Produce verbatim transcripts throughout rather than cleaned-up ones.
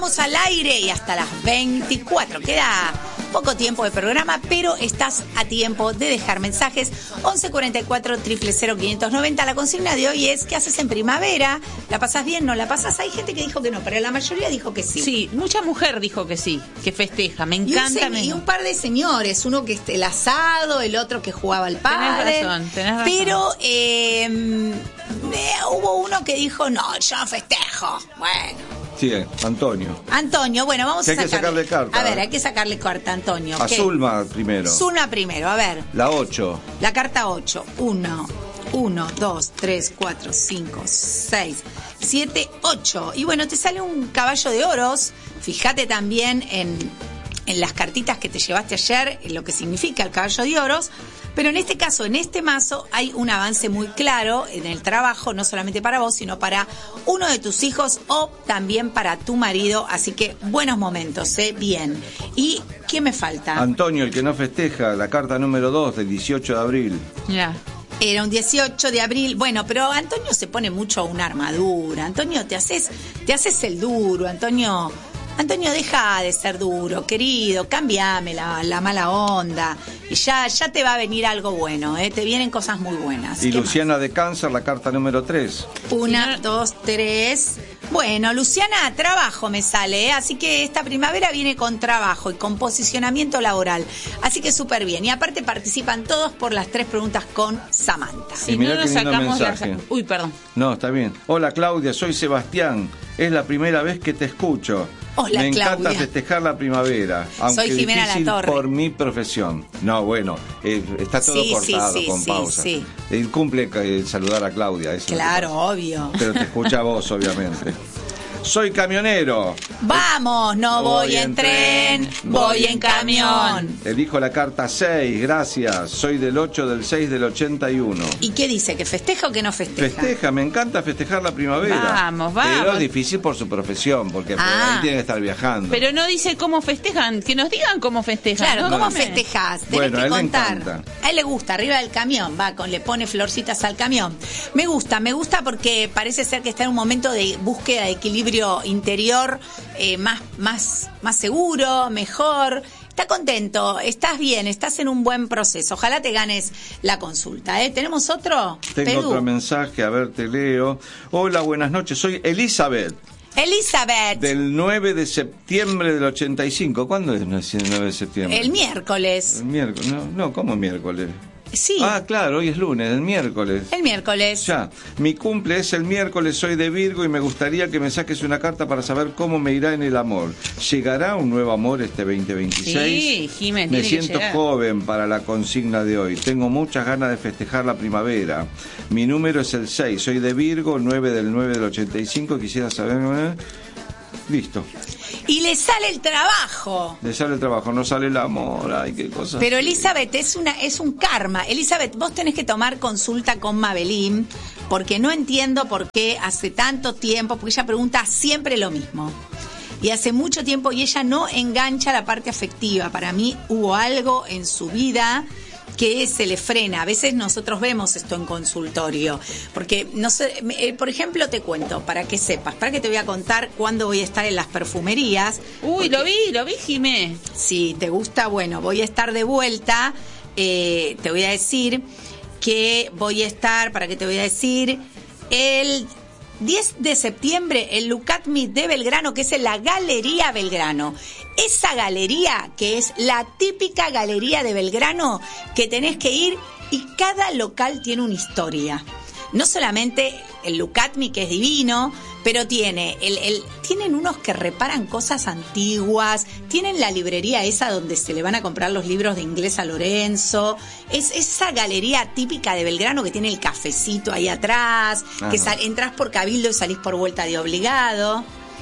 Estamos al aire y hasta las veinticuatro. Queda poco tiempo de programa, pero estás a tiempo de dejar mensajes. once cuarenta y cuatro, cero cero cero, quinientos noventa. La consigna de hoy es: ¿qué haces en primavera? ¿La pasás bien? ¿No la pasás? Hay gente que dijo que no, pero la mayoría dijo que sí. Sí, mucha mujer dijo que sí, que festeja. Me encanta. Y un, se- y un par de señores, uno que este, el asado, el otro que jugaba al pádel. Tenés razón, tenés razón. Pero eh, eh, hubo uno que dijo, no, yo no festejo. Bueno. Sí, Antonio. Antonio, bueno, vamos Que a hay que sacarle, sacarle carta. A ver, hay que sacarle carta, Antonio. A ¿Qué? Zulma primero. Zulma primero, a ver. La ocho. La carta ocho. uno, uno, dos, tres, cuatro, cinco, seis, siete, ocho. Y bueno, te sale un caballo de oros. Fíjate también en, en las cartitas que te llevaste ayer, en lo que significa el caballo de oros. Pero en este caso, en este mazo, hay un avance muy claro en el trabajo, no solamente para vos, sino para uno de tus hijos o también para tu marido. Así que buenos momentos, ¿eh? Bien. ¿Y qué me falta? Antonio, el que no festeja, la carta número dos del dieciocho de abril. Ya. Era un dieciocho de abril. Bueno, pero Antonio se pone mucho una armadura. Antonio, te haces, te haces el duro, Antonio. Antonio, deja de ser duro, querido, cámbiame la, la mala onda y ya, ya te va a venir algo bueno, ¿eh? Te vienen cosas muy buenas. Y ¿Qué Luciana más? de Cáncer, la carta número tres. Una, dos, tres. Bueno, Luciana, trabajo me sale, ¿eh? Así que esta primavera viene con trabajo y con posicionamiento laboral. Así que súper bien. Y aparte participan todos por las tres preguntas con Samantha. Si Y mirá no nos qué lindo sacamos la... mensaje. Uy, perdón. No, está bien. Hola Claudia, soy Sebastián. Es la primera vez que te escucho. Hola, Me encanta Claudia. festejar la primavera, aunque Soy Jimena difícil Latorre. por mi profesión. No, bueno, eh, está todo Sí, sí, cortado sí, con sí, pausa. sí. Él cumple eh, saludar a Claudia. Eso es lo que Claro, pasa. obvio. Pero te escucha a vos, obviamente. Soy camionero. Vamos, no voy en tren, voy en camión. Elijo la carta seis, gracias. Soy del ocho del seis del ochenta y uno. ¿Y qué dice? ¿Que festeja o que no festeja? Festeja, me encanta festejar la primavera. Vamos, vamos. Pero es difícil por su profesión, porque por Ah. ahí tiene que estar viajando. Pero no dice cómo festejan, que nos digan cómo festejan. Claro, ¿no? ¿cómo Dame. festejás? Tenés Bueno, a que él le contar. encanta. A él le gusta, arriba del camión, va, con le pone florcitas al camión. Me gusta, me gusta porque parece ser que está en un momento de búsqueda de equilibrio interior, eh, más, más, más seguro, mejor. Está contento, estás bien, estás en un buen proceso. Ojalá te ganes la consulta, ¿eh? ¿Tenemos otro? Tengo Perú. otro mensaje, a ver, te leo. Hola, buenas noches, soy Elizabeth, Elizabeth, del nueve de septiembre del ochenta y cinco. ¿Cuándo es el nueve de septiembre? el miércoles. El miércoles. No, no, ¿cómo miércoles? Sí, Ah, claro, hoy es lunes, el miércoles. el miércoles. Ya, mi cumple es el miércoles, soy de Virgo y me gustaría que me saques una carta para saber cómo me irá en el amor. ¿Llegará un nuevo amor este veinte veintiséis? Sí, Jiménez, Me tiene que siento llegar. joven para la consigna de hoy. Tengo muchas ganas de festejar la primavera. Mi número es el seis, soy de Virgo, nueve del nueve del ochenta y cinco. Quisiera saber... ¿eh? Listo. Y le sale el trabajo. Le sale el trabajo, no sale el amor. Ay, qué cosa. Pero Elizabeth, es una es un karma. Elizabeth, vos tenés que tomar consulta con Mabelín, porque no entiendo por qué hace tanto tiempo, porque ella pregunta siempre lo mismo. Y hace mucho tiempo, y ella no engancha la parte afectiva. Para mí hubo algo en su vida que se le frena. A veces nosotros vemos esto en consultorio, porque no sé, eh, por ejemplo, te cuento, para que sepas, para que te voy a contar cuándo voy a estar en las perfumerías. Uy, lo vi, lo vi, Jimé. Si te gusta, bueno, voy a estar de vuelta. Eh, te voy a decir que voy a estar, para que te voy a decir, el diez de septiembre, el Look at Me de Belgrano, que es en la Galería Belgrano. Esa galería, que es la típica galería de Belgrano, que tenés que ir, y cada local tiene una historia. No solamente el Look at Me, que es divino, pero tiene el, el, tienen unos que reparan cosas antiguas, tienen la librería esa donde se le van a comprar los libros de inglés a Lorenzo, es esa galería típica de Belgrano que tiene el cafecito ahí atrás, Ajá. que sal, entras por Cabildo y salís por vuelta de obligado.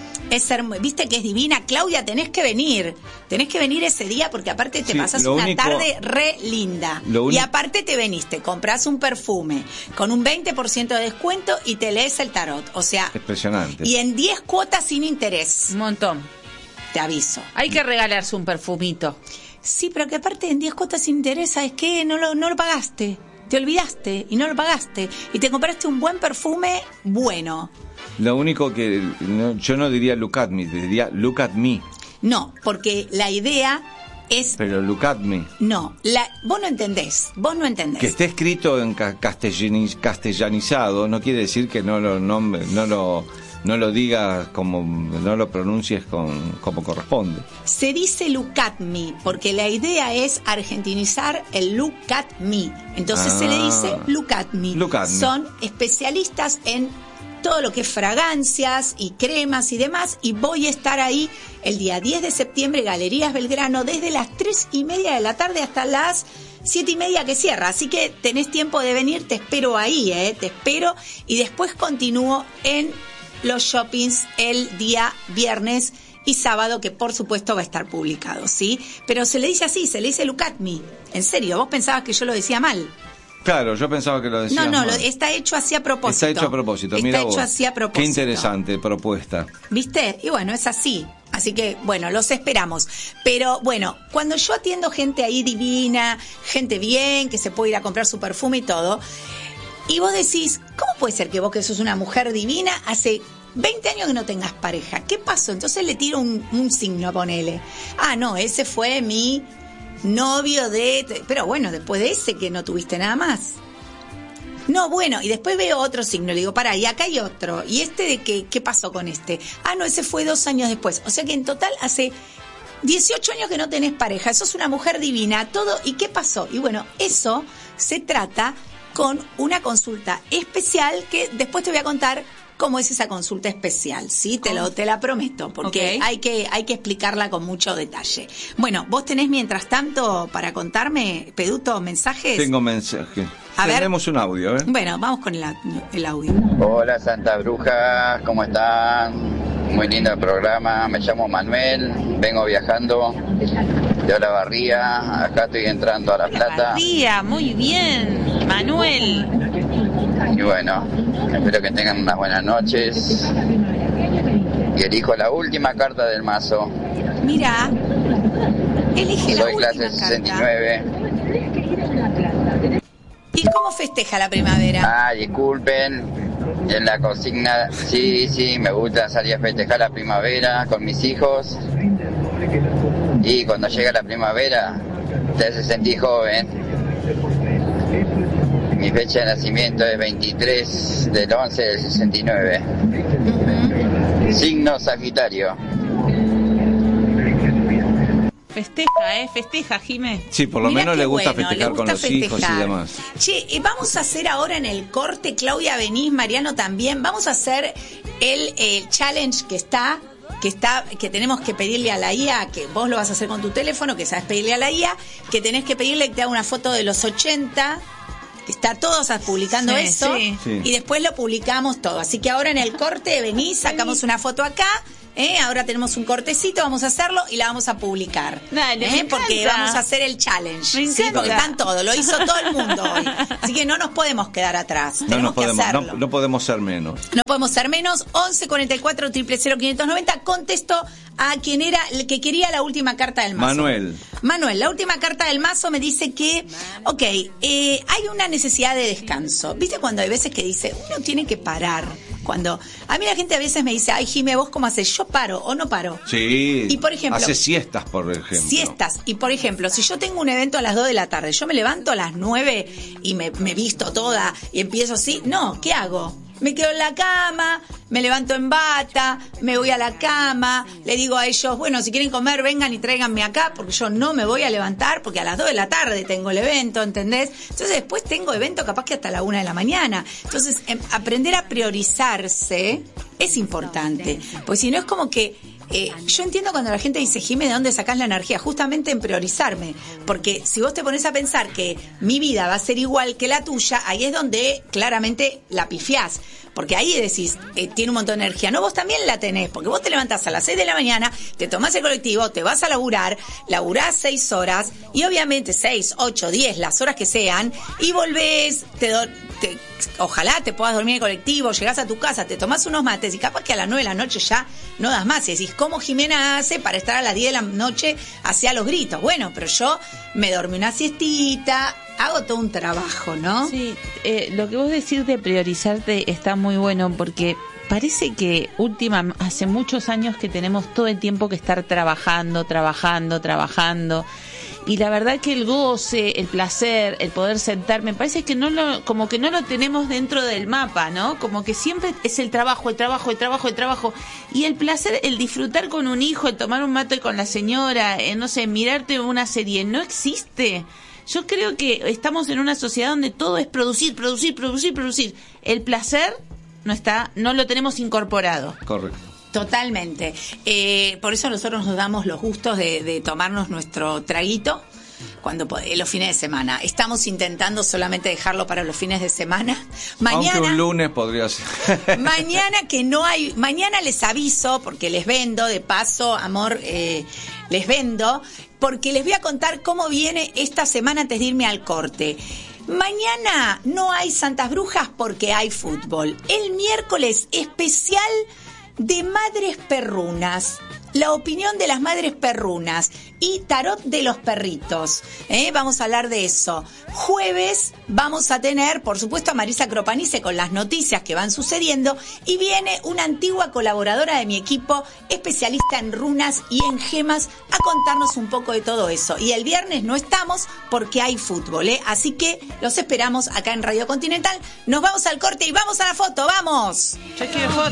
Es hermo- ¿Viste que es divina? Claudia, tenés que venir. Tenés que venir ese día porque aparte te Sí, pasas lo una único- tarde re linda. lo Y uni- aparte te veniste, compras un perfume con un veinte por ciento de descuento y te lees el tarot. O sea, Impresionante. y en diez cuotas sin interés. Un montón. Te aviso. Hay que regalarse un perfumito. Sí, pero que aparte en diez cuotas sin interés, ¿sabes qué? No lo, no lo pagaste. Te olvidaste y no lo pagaste. Y te compraste un buen perfume bueno. Lo único que no, yo no diría look at me, diría look at me. No, porque la idea es... Pero look at me. No, la, vos no entendés, vos no entendés. Que esté escrito en ca- castellani- castellanizado no quiere decir que no lo nombre, no lo no lo digas como, no lo pronuncies con, como corresponde. Se dice look at me, porque la idea es argentinizar el look at me. Entonces Ah. se le dice look at me. Look at me. Son especialistas en todo lo que es fragancias y cremas y demás, y voy a estar ahí el día diez de septiembre, Galerías Belgrano, desde las tres y media de la tarde hasta las siete y media que cierra, así que tenés tiempo de venir, te espero ahí, eh, te espero, y después continúo en los shoppings el día viernes y sábado, que por supuesto va a estar publicado, ¿sí? Pero se le dice así, se le dice look at me. En serio, vos pensabas que yo lo decía mal. Claro, yo pensaba que lo decías No, no, lo- mal. está hecho así a propósito. Está hecho a propósito, Está mira hecho vos. así a propósito. Qué interesante propuesta. ¿Viste? Y bueno, es así. Así que, bueno, los esperamos. Pero, bueno, cuando yo atiendo gente ahí divina, gente bien, que se puede ir a comprar su perfume y todo, y vos decís, ¿cómo puede ser que vos, que sos una mujer divina, hace veinte años que no tengas pareja? ¿Qué pasó? Entonces le tiro un, un signo, ponele. Ah, no, ese fue mi novio de... Pero bueno, después de ese que no tuviste nada más. No, bueno, y después veo otro signo, le digo, pará, y acá hay otro, y este de qué, ¿qué pasó con este? Ah, no, ese fue dos años después, o sea que en total hace dieciocho años que no tenés pareja, sos una mujer divina, todo, ¿y qué pasó? Y bueno, eso se trata con una consulta especial que después te voy a contar cómo es esa consulta especial, ¿sí? Te lo te la prometo, porque Ok. hay que hay que explicarla con mucho detalle. Bueno, vos tenés mientras tanto para contarme, Peduto, mensajes. Tengo mensaje. A ver. Tenemos un audio, ¿eh? Bueno, vamos con el, au- el audio. Hola Santa Bruja, ¿cómo están? Muy lindo el programa, me llamo Manuel, vengo viajando de Olavarría, acá estoy entrando a La Plata María, muy bien. Manuel. y bueno, espero que tengan unas buenas noches y elijo la última carta del mazo, Mira, elige la soy última clase carta. sesenta y nueve. ¿Y cómo festeja la primavera? Ah, disculpen, en la consigna, sí, sí, me gusta salir a festejar la primavera con mis hijos. Y cuando llega la primavera, te hace sentir joven. Mi fecha de nacimiento es veintitrés del once del sesenta y nueve. Signo Sagitario. Festeja, ¿eh? Festeja, Jimé. Sí, por lo Mirá menos qué le gusta bueno, festejar le con gusta los hijos y festejar. demás. Che, eh, vamos a hacer ahora en el corte, Claudia venís, Mariano también, vamos a hacer el eh, challenge que está, que está, que tenemos que pedirle a la I A, que vos lo vas a hacer con tu teléfono, que sabes pedirle a la I A, que tenés que pedirle que te haga una foto de los ochenta, que está todos publicando Sí, eso, sí. Sí. y después lo publicamos todo. Así que ahora en el corte venís, sacamos una foto acá. ¿Eh? Ahora tenemos un cortecito, vamos a hacerlo y la vamos a publicar. Dale, ¿Eh? me Porque encanta. vamos a hacer el challenge. Me Sí, encanta. porque están todos, lo hizo todo el mundo hoy. Así que no nos podemos quedar atrás. No, Tenemos nos que podemos, hacerlo. no, no podemos ser menos. No podemos ser menos. once cuarenta y cuatro, cero cero cero, quinientos noventa. Contesto a quien era el que quería la última carta del mazo. Manuel. Manuel, la última carta del mazo me dice que, ok, eh, hay una necesidad de descanso. ¿Viste cuando hay veces que dice, uno tiene que parar? Cuando a mí la gente a veces me dice, ay, Jimé, ¿vos cómo haces? ¿Yo paro o no paro? Sí. Y, por ejemplo, hace siestas, por ejemplo. Siestas. Y por ejemplo, si yo tengo un evento a las dos de la tarde, yo me levanto a las nueve y me, me visto toda y empiezo así. No, ¿qué hago? Me quedo en la cama, me levanto en bata, me voy a la cama, le digo a ellos, bueno, si quieren comer, vengan y tráiganme acá, porque yo no me voy a levantar, porque a las dos de la tarde tengo el evento, ¿entendés? Entonces después tengo evento capaz que hasta la una de la mañana. Entonces, em, aprender a priorizarse es importante, pues si no es como que Eh, yo entiendo cuando la gente dice, Jimé, ¿de dónde sacás la energía? Justamente en priorizarme, porque si vos te pones a pensar que mi vida va a ser igual que la tuya, ahí es donde claramente la pifiás, porque ahí decís, eh, tiene un montón de energía. No, vos también la tenés, porque vos te levantás a las seis de la mañana, te tomás el colectivo, te vas a laburar, laburás seis horas, y obviamente seis, ocho, diez, las horas que sean, y volvés, te, do, te ojalá te puedas dormir en el colectivo, llegás a tu casa, te tomás unos mates, y capaz que a las nueve de la noche ya no das más, y decís, ¿cómo Jimena hace para estar a las diez de la noche hacia los gritos? Bueno, pero yo me dormí una siestita, hago todo un trabajo, ¿no? Sí, eh, lo que vos decís de priorizarte está muy bueno porque parece que última, hace muchos años que tenemos todo el tiempo que estar trabajando, trabajando, trabajando. Y la verdad que el goce, el placer, el poder sentarme, parece que no lo, como que no lo tenemos dentro del mapa, ¿no? Como que siempre es el trabajo, el trabajo, el trabajo, el trabajo. Y el placer, el disfrutar con un hijo, el tomar un mate con la señora, eh, no sé, mirarte una serie, no existe. Yo creo que estamos en una sociedad donde todo es producir, producir, producir, producir. El placer no está, no lo tenemos incorporado. Correcto. Totalmente. Eh, por eso nosotros nos damos los gustos de, de tomarnos nuestro traguito cuando los fines de semana. Estamos intentando solamente dejarlo para los fines de semana. Mañana, aunque un lunes podría ser. Mañana que no hay, mañana les aviso porque les vendo, de paso, amor, eh, les vendo, porque les voy a contar cómo viene esta semana antes de irme al corte. Mañana no hay Santas Brujas porque hay fútbol. El miércoles especial de Madres Perrunas, la opinión de las Madres Perrunas y tarot de los perritos, ¿eh? Vamos a hablar de eso. Jueves vamos a tener, por supuesto, a Marisa Cropanice con las noticias que van sucediendo, y viene una antigua colaboradora de mi equipo, especialista en runas y en gemas, a contarnos un poco de todo eso. Y el viernes no estamos porque hay fútbol, ¿eh? Así que los esperamos acá en Radio Continental. Nos vamos al corte y vamos a la foto, ¡vamos! Yo quiero foto.